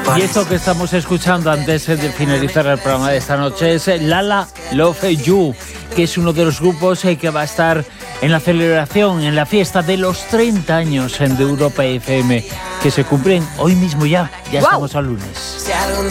Y esto que estamos escuchando antes de finalizar el programa de esta noche es Lala Love You, que es uno de los grupos que va a estar en la celebración, en la fiesta de los 30 años de Europa FM, que se cumplen hoy mismo ya. Ya estamos al lunes.